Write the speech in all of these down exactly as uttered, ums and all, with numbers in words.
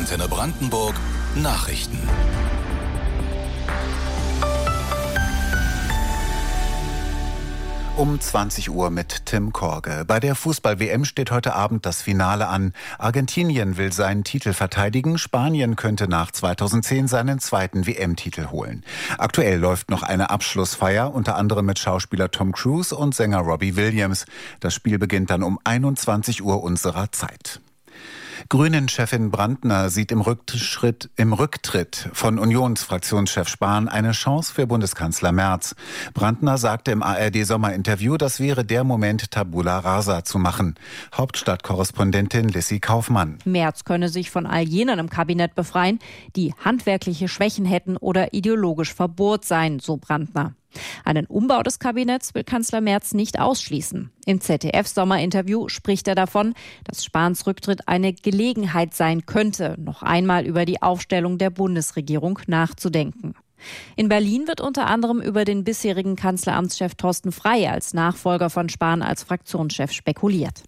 Antenne Brandenburg Nachrichten. Um zwanzig Uhr mit Tim Korge. Bei der Fußball-W M steht heute Abend das Finale an. Argentinien will seinen Titel verteidigen. Spanien könnte nach zweitausendzehn seinen zweiten W M-Titel holen. Aktuell läuft noch eine Abschlussfeier, unter anderem mit Schauspieler Tom Cruise und Sänger Robbie Williams. Das Spiel beginnt dann um einundzwanzig Uhr unserer Zeit. Grünen-Chefin Brandner sieht im Rücktritt, im Rücktritt von Unionsfraktionschef Spahn eine Chance für Bundeskanzler Merz. Brandner sagte im A R D-Sommerinterview, das wäre der Moment, Tabula Rasa zu machen. Hauptstadtkorrespondentin Lissy Kaufmann. Merz könne sich von all jenen im Kabinett befreien, die handwerkliche Schwächen hätten oder ideologisch verbohrt seien, so Brandner. Einen Umbau des Kabinetts will Kanzler Merz nicht ausschließen. Im Z D F-Sommerinterview spricht er davon, dass Spahns Rücktritt eine Gelegenheit sein könnte, noch einmal über die Aufstellung der Bundesregierung nachzudenken. In Berlin wird unter anderem über den bisherigen Kanzleramtschef Thorsten Frey als Nachfolger von Spahn als Fraktionschef spekuliert.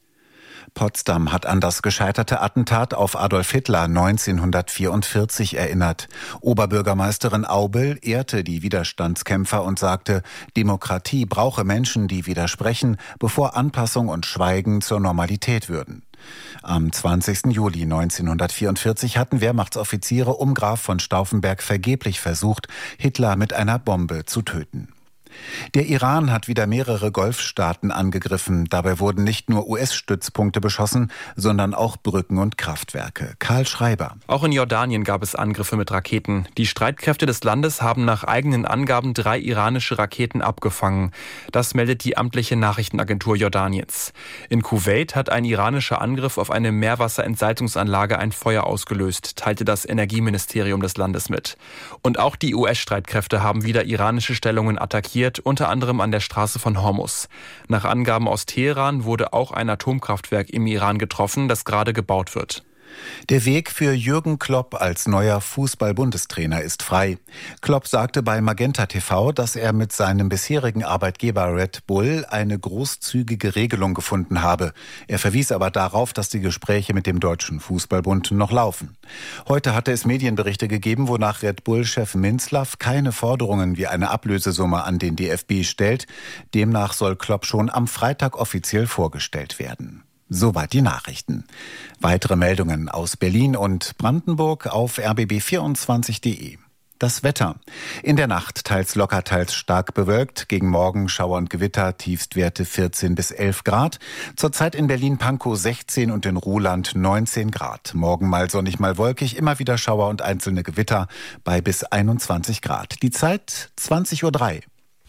Potsdam hat an das gescheiterte Attentat auf Adolf Hitler neunzehnhundertvierundvierzig erinnert. Oberbürgermeisterin Aubel ehrte die Widerstandskämpfer und sagte, Demokratie brauche Menschen, die widersprechen, bevor Anpassung und Schweigen zur Normalität würden. Am zwanzigsten Juli neunzehnhundertvierundvierzig hatten Wehrmachtsoffiziere um Graf von Stauffenberg vergeblich versucht, Hitler mit einer Bombe zu töten. Der Iran hat wieder mehrere Golfstaaten angegriffen. Dabei wurden nicht nur U S-Stützpunkte beschossen, sondern auch Brücken und Kraftwerke. Karl Schreiber. Auch in Jordanien gab es Angriffe mit Raketen. Die Streitkräfte des Landes haben nach eigenen Angaben drei iranische Raketen abgefangen. Das meldet die amtliche Nachrichtenagentur Jordaniens. In Kuwait hat ein iranischer Angriff auf eine Meerwasserentsalzungsanlage ein Feuer ausgelöst, teilte das Energieministerium des Landes mit. Und auch die U S-Streitkräfte haben wieder iranische Stellungen attackiert, unter anderem an der Straße von Hormuz. Nach Angaben aus Teheran wurde auch ein Atomkraftwerk im Iran getroffen, das gerade gebaut wird. Der Weg für Jürgen Klopp als neuer Fußball-Bundestrainer ist frei. Klopp sagte bei Magenta T V, dass er mit seinem bisherigen Arbeitgeber Red Bull eine großzügige Regelung gefunden habe. Er verwies aber darauf, dass die Gespräche mit dem Deutschen Fußballbund noch laufen. Heute hatte es Medienberichte gegeben, wonach Red Bull-Chef Minzlaff keine Forderungen wie eine Ablösesumme an den D F B stellt. Demnach soll Klopp schon am Freitag offiziell vorgestellt werden. Soweit die Nachrichten. Weitere Meldungen aus Berlin und Brandenburg auf r b b vierundzwanzig punkt de. Das Wetter. In der Nacht teils locker, teils stark bewölkt. Gegen Morgen Schauer und Gewitter, Tiefstwerte vierzehn bis elf Grad. Zurzeit in Berlin-Pankow sechzehn und in Ruhland neunzehn Grad. Morgen mal sonnig, mal wolkig, immer wieder Schauer und einzelne Gewitter bei bis einundzwanzig Grad. Die Zeit zwanzig Uhr drei.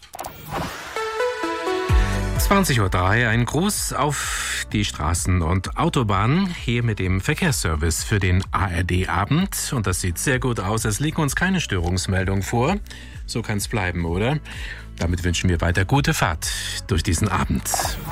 zwanzig Uhr drei, ein Gruß auf die Straßen und Autobahnen, hier mit dem Verkehrsservice für den A R D-Abend. Und das sieht sehr gut aus, es liegen uns keine Störungsmeldungen vor. So kann es bleiben, oder? Damit wünschen wir weiter gute Fahrt durch diesen Abend.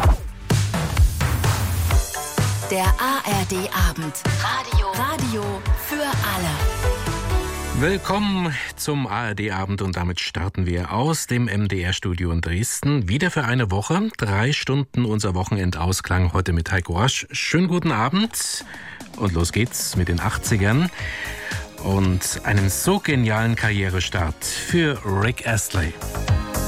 Der A R D-Abend. Radio. Radio für alle. Willkommen zum A R D-Abend und damit starten wir aus dem M D R-Studio in Dresden. Wieder für eine Woche, drei Stunden unser Wochenendausklang heute mit Heiko Rasch. Schönen guten Abend und los geht's mit den achtzigern und einem so genialen Karrierestart für Rick Astley.